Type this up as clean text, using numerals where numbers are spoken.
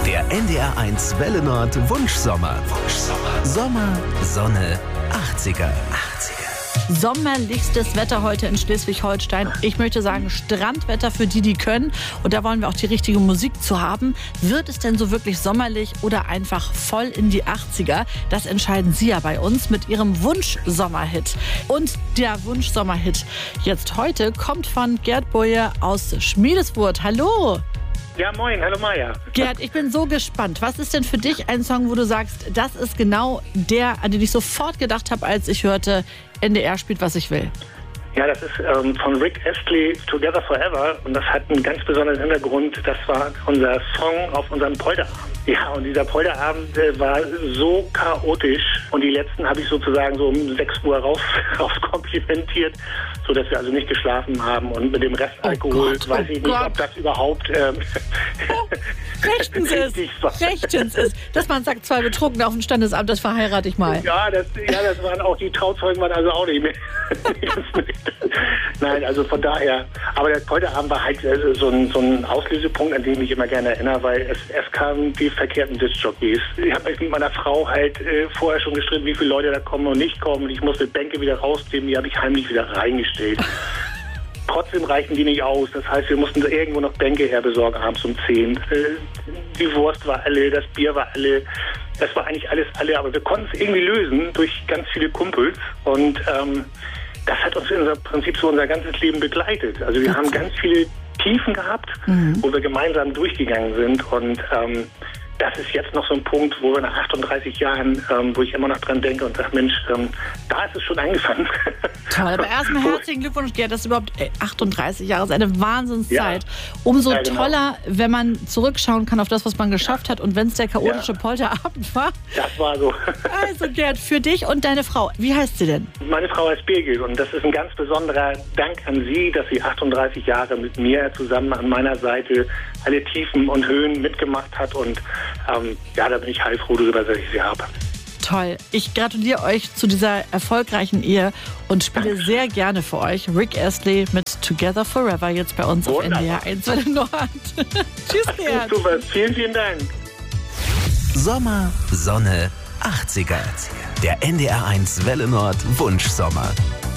Der NDR1 Welle Nord Wunschsommer. Sommer, Sonne, 80er. Sommerlichstes Wetter heute in Schleswig-Holstein. Ich möchte sagen Strandwetter für die können. Und da wollen wir auch die richtige Musik zu haben. Wird es denn so wirklich sommerlich oder einfach voll in die 80er? Das entscheiden Sie ja bei uns mit Ihrem Wunsch-Sommerhit. Und der Wunsch-Sommerhit jetzt heute kommt von Gerd Boye aus Schmiedeswurth. Hallo! Ja, moin, hallo Maja. Gerd, ich bin so gespannt. Was ist denn für dich ein Song, wo du sagst, das ist genau der, an den ich sofort gedacht habe, als ich hörte, NDR spielt, was ich will? Ja, das ist von Rick Astley, Together Forever. Und das hat einen ganz besonderen Hintergrund. Das war unser Song auf unserem Polterabend. Ja, und dieser Polterabend war so chaotisch. Und die letzten habe ich sozusagen so um 6 Uhr rauskomplimentiert, sodass wir also nicht geschlafen haben. Und mit dem Restalkohol weiß ich nicht, ob das überhaupt rechtens ist. Dass man sagt, 2 Betrunkene auf dem Standesamt, das verheirate ich mal. Ja, das waren auch die Trauzeugen, waren also auch nicht mehr. Nein, also von daher. Aber der Polterabend war halt so ein Auslösepunkt, an den ich mich immer gerne erinnere, weil es kamen die verkehrten Disc-Jockeys. Ich habe mich mit meiner Frau halt vorher schon gestritten, wie viele Leute da kommen und nicht kommen. Und ich musste Bänke wieder rausnehmen, die habe ich heimlich wieder reingestellt. Trotzdem reichen die nicht aus. Das heißt, wir mussten irgendwo noch Bänke herbesorgen, abends um 10. Die Wurst war alle, das Bier war alle. Das war eigentlich alles alle. Aber wir konnten es irgendwie lösen durch ganz viele Kumpels. Und das hat uns im Prinzip so unser ganzes Leben begleitet. Also wir haben ganz viele Tiefen gehabt, wo wir gemeinsam durchgegangen sind. Und das ist jetzt noch so ein Punkt, wo wir nach 38 Jahren, wo ich immer noch dran denke und sage, Mensch, da ist es schon angefangen. Toll, aber erstmal herzlichen Glückwunsch, Gerd, das ist überhaupt 38 Jahre, ist eine Wahnsinnszeit. Ja. Umso toller, wenn man zurückschauen kann auf das, was man geschafft hat und wenn es der chaotische Polterabend war. Das war so. Also Gerd, für dich und deine Frau, wie heißt sie denn? Meine Frau heißt Birgit und das ist ein ganz besonderer Dank an sie, dass sie 38 Jahre mit mir zusammen an meiner Seite alle Tiefen und Höhen mitgemacht hat und da bin ich heilfroh darüber, dass ich sie habe. Toll. Ich gratuliere euch zu dieser erfolgreichen Ehe und spiele sehr gerne für euch Rick Astley mit Together Forever jetzt bei uns auf NDR1 Welle Nord. Tschüss, Gerd. Super, vielen, vielen Dank. Sommer, Sonne, 80er. Der NDR1 Welle Nord Wunschsommer.